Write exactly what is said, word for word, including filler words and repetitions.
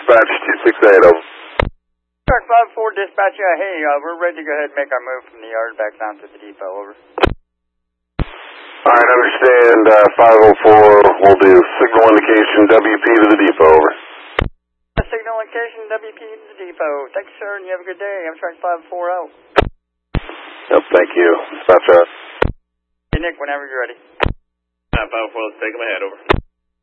dispatch two six eight, over. Truck five four, dispatch, uh, hey, uh, we're ready to go ahead and make our move from the yard back down to the depot, over. Alright, understand, uh, five oh four, we'll do signal indication W P to the depot, over. Signal indication W P to the depot. Thanks, sir, and you have a good day. I'm truck five four out. Yep, thank you. Dispatch out. Hey, Nick, whenever you're ready. five oh four, let's take them ahead, over.